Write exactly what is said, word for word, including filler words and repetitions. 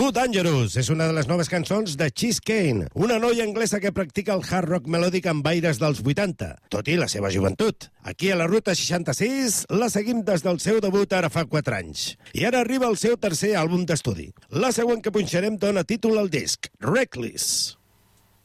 Too Dangerous és una de les noves cançons de Cheese Kane, una noia anglesa que practica el hard rock melòdic amb aires dels vuitanta, tot i la seva joventut. Aquí a la Ruta seixanta-sis la seguim des del seu debut ara fa quatre anys. I ara arriba el seu tercer àlbum d'estudi. La següent que punxarem dona títol al disc, Reckless.